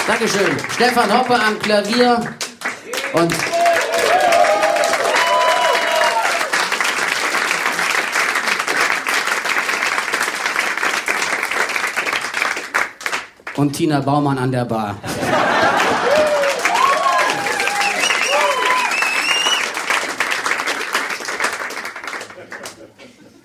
Dankeschön. Stefan Hoppe am Klavier und Tina Baumann an der Bar.